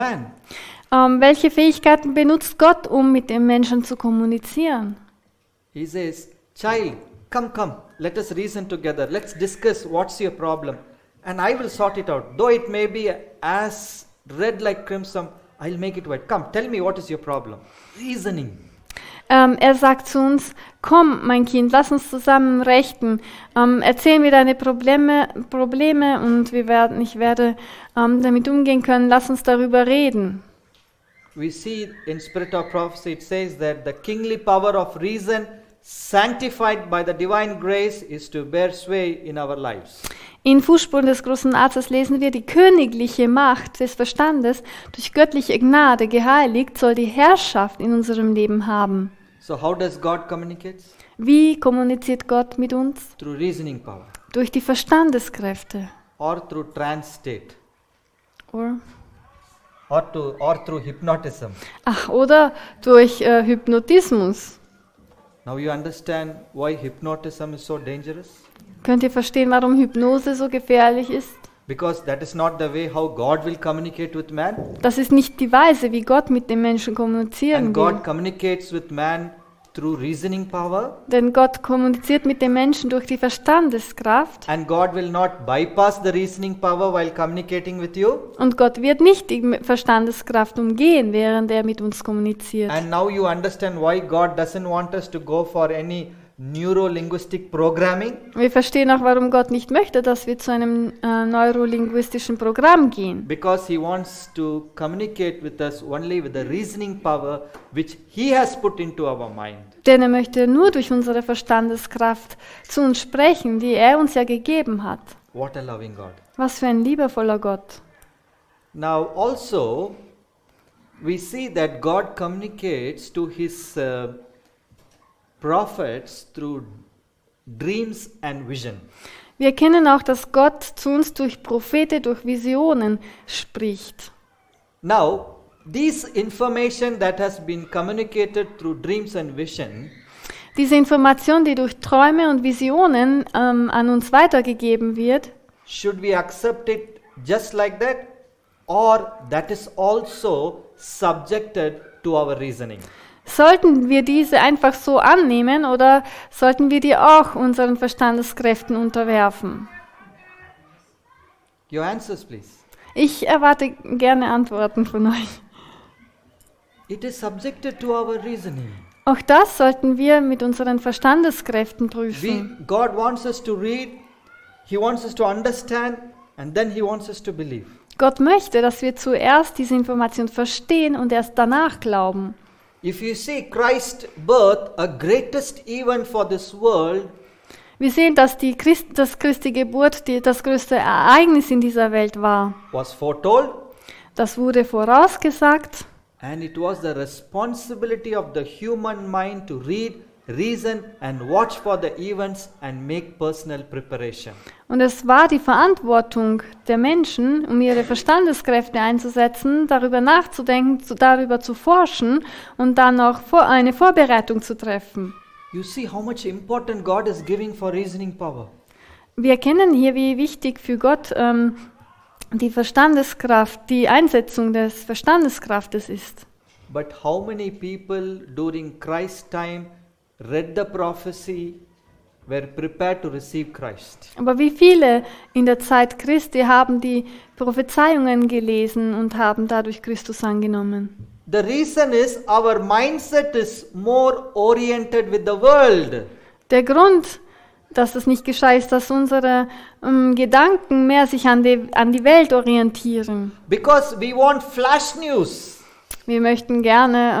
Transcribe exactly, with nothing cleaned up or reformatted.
man. Ähm, welche Fähigkeiten benutzt Gott, um mit den Menschen zu kommunizieren? He says, child, come, come, let us reason together. Let's discuss what's your problem. And I will sort it out. Though it may be as red like crimson, I'll make it white. Come, tell me what is your problem. Reasoning. Ähm, er sagt zu uns, komm, mein Kind, lass uns zusammen rechten. Ähm, erzähl mir deine Probleme, Probleme und wir werden, ich werde ähm, damit umgehen können. Lass uns darüber reden. We see in Spirit of Prophecy, it says that the kingly power of reason, sanctified by the divine grace, is to bear sway in our lives. In Fußspuren des großen Arztes lesen wir, die königliche Macht des Verstandes, durch göttliche Gnade geheiligt, soll die Herrschaft in unserem Leben haben. So how does God communicate? Wie kommuniziert Gott mit uns? Through reasoning power. Durch die Verstandeskräfte. Or through trance state. Or, Or, to, or through hypnotism. ach, oder durch äh, Hypnotismus. Now you understand why hypnotism is so dangerous? Könnt ihr verstehen, warum Hypnose so gefährlich ist? Because that is not the way how God will communicate with man. Das ist nicht die Weise, wie Gott mit den Menschen kommunizieren And will. God communicates with man through reasoning power. Denn Gott kommuniziert mit den Menschen durch die Verstandeskraft. And God will not bypass the reasoning power while communicating with you. Und Gott wird nicht die Verstandeskraft umgehen, während er mit uns kommuniziert. And now you understand why God doesn't want us to go for any neuro-linguistic programming. Wir verstehen auch, warum Gott nicht möchte, dass wir zu einem äh, neurolinguistischen Programm gehen. Because He wants to communicate with us only with the reasoning power which He has put into our mind. Denn er möchte nur durch unsere Verstandeskraft zu uns sprechen, die er uns ja gegeben hat. What a loving God. Was für ein liebevoller Gott. Now also, we see that God communicates to His uh, prophets through dreams and vision. Wir erkennen auch, dass Gott zu uns durch Propheten, durch Visionen spricht. Now, this information that has been communicated through dreams and vision Diese Information, die durch Träume und Visionen ähm, an uns weitergegeben wird, should we accept it just like that, or that is also subjected to our reasoning? sollten wir diese einfach so annehmen oder sollten wir die auch unseren Verstandeskräften unterwerfen? Your answers, please. Ich erwarte gerne Antworten von euch. It is subjected to our reasoning. Auch das sollten wir mit unseren Verstandeskräften We, prüfen. God wants us to read, He wants us to understand, and then He wants us to believe. Gott möchte, dass wir zuerst diese Information verstehen und erst danach glauben. If you see Christ's birth, a greatest event for this world, Wir sehen, dass die Christ, das Christi Geburt die, das größte Ereignis in dieser Welt war. was foretold, Das wurde vorausgesagt. and it was the responsibility of the human mind to read, reason, and watch for the events and make personal preparation. Und es war die Verantwortung der Menschen, um ihre Verstandeskräfte einzusetzen, darüber nachzudenken, zu, darüber zu forschen und dann auch vor, eine Vorbereitung zu treffen. You see how much important God is giving for reasoning power. Wir erkennen hier, wie wichtig für Gott ähm, die Verstandeskraft, die Einsetzung des Verstandeskraftes ist. But how many people during Christ's time read the prophecy, were prepared to receive Christ? Aber wie viele in der Zeit Christi haben die Prophezeiungen gelesen und haben dadurch Christus angenommen? The reason is our mindset is more oriented with the world. Der Grund, dass das nicht geschah, ist, dass unsere ähm, Gedanken mehr sich an die, an die Welt orientieren. Because we want flash news. Wir möchten gerne